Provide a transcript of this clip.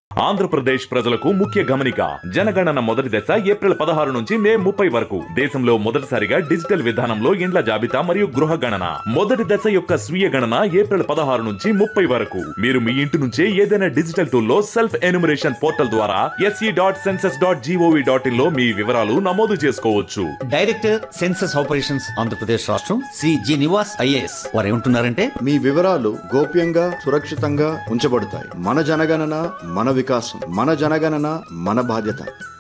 ఆంధ్రప్రదేశ్ ప్రజలకు ముఖ్య గమనిక, జనగణన మొదటి దశ ఏప్రిల్ 16 నుంచి మే 30 వరకు. దేశంలో మొదటిసారిగా డిజిటల్ విధానంలో ఇండ్ల జాబితా మరియు గృహ గణన మొదటి దశ యొక్క స్వీయ గణన ఏప్రిల్ 16 నుంచి 30 వరకు. మీరు మీ ఇంటి నుంచే ఏదైనా డిజిటల్ టూల్లో సెల్ఫ్ ఎన్యూమరేషన్ పోర్టల్ ద్వారా se.census.gov.in లో మీ వివరాలు నమోదు చేసుకోవచ్చు. డైరెక్టర్ సెన్సస్ ఆపరేషన్స్ ఆంధ్రప్రదేశ్ రాష్ట్రం శ్రీ జి నివాస్ ఐఏఎస్ వారు ఏమంటున్నారంటే, మీ వివరాలు గోప్యంగా సురక్షితంగా ఉంచబడతాయి. మన జనగణన మన వికాసం, మన జనగణన మన బాధ్యత.